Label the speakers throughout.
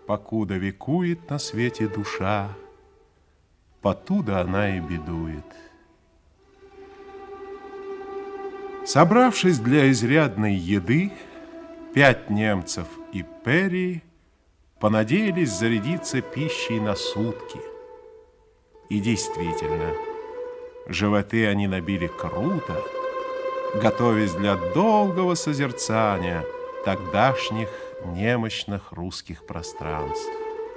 Speaker 1: Покуда векует на свете душа, потуда она и бедует. Собравшись для изрядной еды, 5 немцев и Перри понадеялись зарядиться пищей на сутки. И действительно, животы они набили круто, готовясь для долгого созерцания тогдашних немощных русских пространств.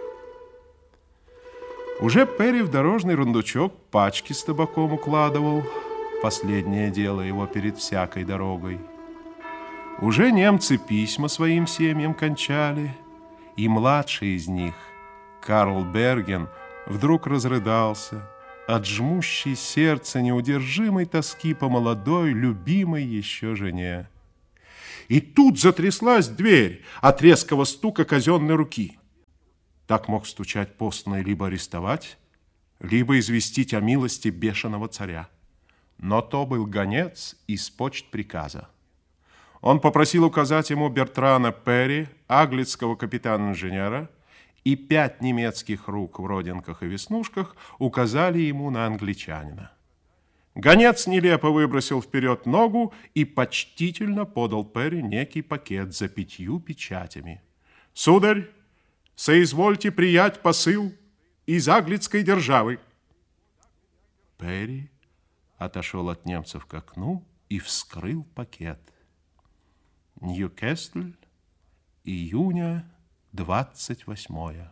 Speaker 1: Уже Перри в дорожный рундучок пачки с табаком укладывал, последнее дело его перед всякой дорогой. Уже немцы письма своим семьям кончали, и младший из них, Карл Берген, вдруг разрыдался от жмущей сердце неудержимой тоски по молодой, любимой еще жене. И тут затряслась дверь от резкого стука казенной руки. Так мог стучать постный либо арестовать, либо известить о милости бешеного царя. Но то был гонец из почт-приказа. Он попросил указать ему Бертрана Перри, аглицкого капитана-инженера, и 5 немецких рук в родинках и веснушках указали ему на англичанина. Гонец нелепо выбросил вперед ногу и почтительно подал Перри некий пакет за 5 печатями. «Сударь, соизвольте приять посыл из аглицкой державы». Перри отошел от немцев к окну и вскрыл пакет. Ньюкасль, июня 28.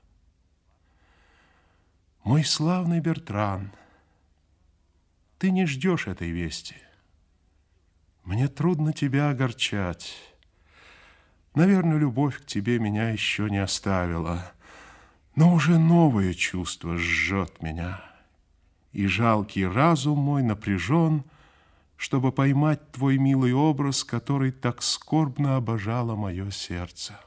Speaker 1: Мой славный Бертран, ты не ждешь этой вести. Мне трудно тебя огорчать. Наверное, любовь к тебе меня еще не оставила, но уже новое чувство жжет меня, и жалкий разум мой напряжен, чтобы поймать твой милый образ, который так скорбно обожало мое сердце.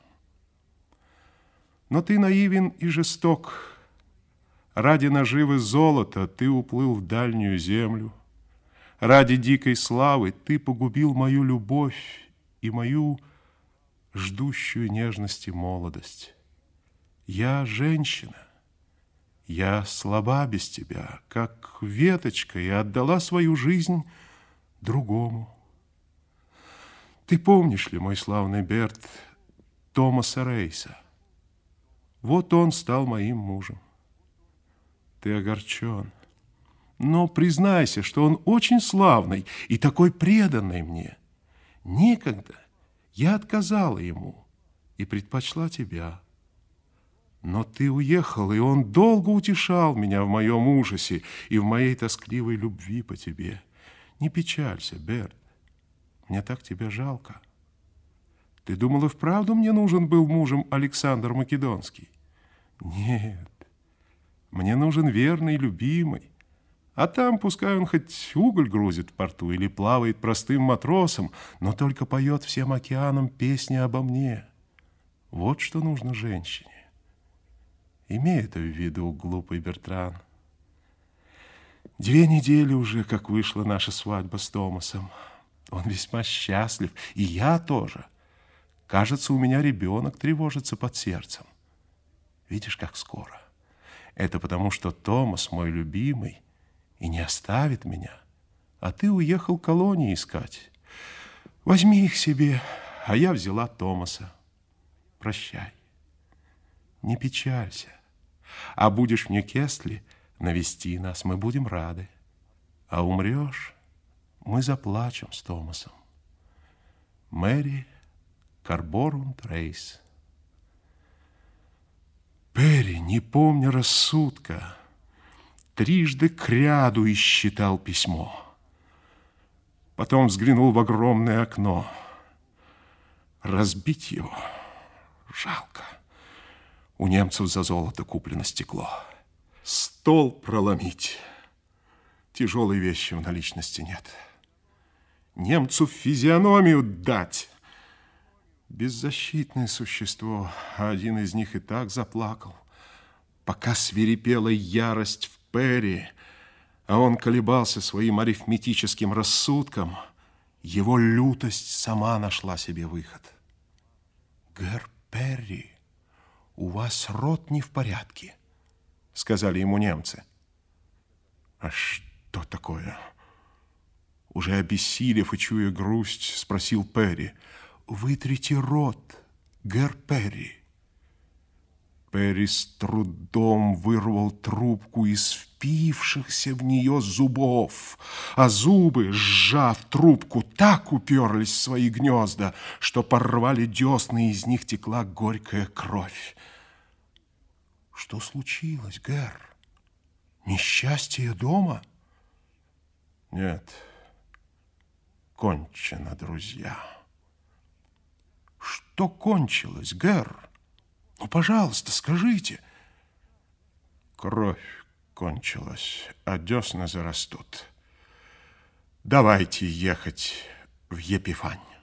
Speaker 1: Но ты наивен и жесток. Ради наживы золота ты уплыл в дальнюю землю. Ради дикой славы ты погубил мою любовь и мою ждущую нежности молодость. Я женщина. Я слаба без тебя, как веточка, и отдала свою жизнь другому. Ты помнишь ли, мой славный Берт, Томаса Рейса? Вот он стал моим мужем. Ты огорчен, но признайся, что он очень славный и такой преданный мне. Некогда я отказала ему и предпочла тебя. Но ты уехал, и он долго утешал меня в моем ужасе и в моей тоскливой любви по тебе. Не печалься, Берт, мне так тебя жалко. Ты думал, и вправду мне нужен был мужем Александр Македонский? Нет, мне нужен верный, любимый. А там пускай он хоть уголь грузит в порту или плавает простым матросом, но только поет всем океанам песни обо мне. Вот что нужно женщине. Имей это в виду, глупый Бертран. 2 недели уже, как вышла наша свадьба с Томасом. Он весьма счастлив, и я тоже. Кажется, у меня ребенок тревожится под сердцем. Видишь, как скоро. Это потому, что Томас мой любимый и не оставит меня, а ты уехал колонии искать. Возьми их себе, а я взяла Томаса. Прощай. Не печалься. А будешь в Ньюкасле, навести нас, мы будем рады. А умрешь, мы заплачем с Томасом. Мэри Карборунд Рейс. Перри, не помня рассудка, 3 кряду исчитал письмо. Потом взглянул в огромное окно. Разбить его жалко. У немцев за золото куплено стекло. Стол проломить. Тяжелой вещи в наличности нет. Немцу физиономию дать. Беззащитное существо, а один из них и так заплакал. Пока свирепела ярость в Перри, а он колебался своим арифметическим рассудком, его лютость сама нашла себе выход. Гэр Перри, «У вас рот не в порядке», — сказали ему немцы. «А что такое?» Уже обессилев и чуя грусть, спросил Перри. «Вытрите рот, гэр Перри». Перри с трудом вырвал трубку из впившихся в нее зубов, а зубы, сжав трубку, так уперлись в свои гнезда, что порвали десны, и из них текла горькая кровь. «Что случилось, гэр? Несчастье дома?» «Нет, кончено, друзья». «Что кончилось, гэр? Ну, пожалуйста, скажите». «Кровь кончилась, а десны зарастут. Давайте ехать в Епифань».